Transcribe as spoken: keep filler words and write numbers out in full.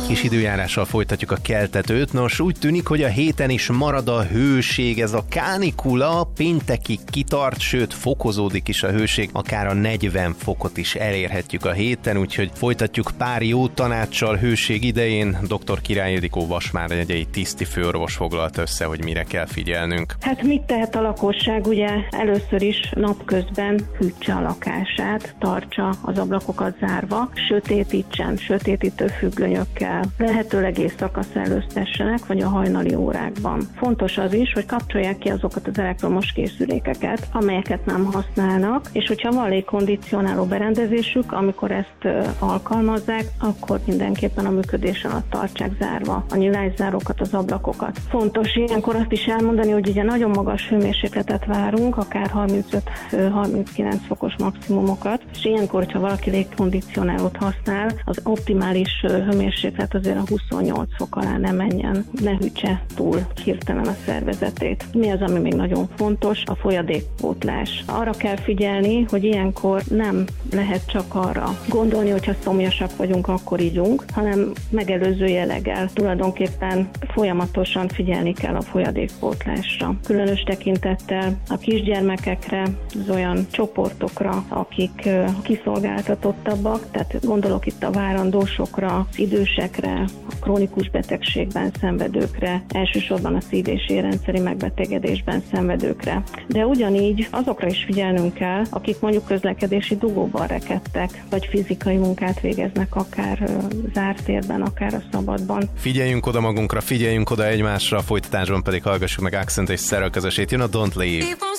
Kis időjárással folytatjuk a keltetőt. Nos, úgy tűnik, hogy a héten is marad a hőség, ez a kánikula péntekig kitart, sőt fokozódik is a hőség, akár a negyven fokot is elérhetjük a héten, úgyhogy folytatjuk pár jó tanáccsal hőség idején. dr. Király Ildikó Vas vármegyei tiszti főorvos foglalta össze, hogy mire kell figyelnünk. Hát mit tehet a lakosság? Ugye először is napközben hűtse a lakását, tartsa az ablakokat zárva, sötétítsen, sötétítő függönyökkel, lehetőleg éjszaka szellőztessenek, vagy a hajnali órákban. Fontos az is, hogy kapcsolják ki azokat az elektromos készülékeket, amelyeket nem használnak, és hogyha van légkondicionáló berendezésük, amikor ezt alkalmazzák, akkor mindenképpen a működés alatt tartsák zárva a nyilászárókat, az ablakokat. Fontos ilyenkor azt is elmondani, hogy ugye nagyon magas hőmérsékletet várunk, akár harmincöt-harminckilenc fokos maximumokat, és ilyenkor, hogyha valaki légkondicionálót használ, az optimális hőmérséklet azért a huszonnyolc fok alá ne menjen, ne hűtse túl hirtelen a szervezetét. Mi az, ami még nagyon fontos? A folyadékpótlás. Arra kell figyelni, hogy ilyenkor nem lehet csak arra gondolni, hogyha szomjasak vagyunk, akkor ígyunk, hanem megelőző jelleggel. Tulajdonképpen folyamatosan figyelni kell a folyadékpótlásra. Különös tekintettel a kisgyermekekre, az olyan csoportokra, akik kiszolgáltatottabbak, tehát gondolok itt a várandósokra, az idősekre, a krónikus betegségben szenvedőkre, elsősorban a szív- és érrendszeri megbetegedésben szenvedőkre. De ugyanígy azokra is figyelnünk kell, akik mondjuk közlekedési dugóban rekedtek, vagy fizikai munkát végeznek, akár zárt térben, akár a szabadban. Figyeljünk oda magunkra, figyeljünk oda egymásra, a folytatásban pedig hallgassuk meg Accent és Sarah közösét. Jön a Don't Leave.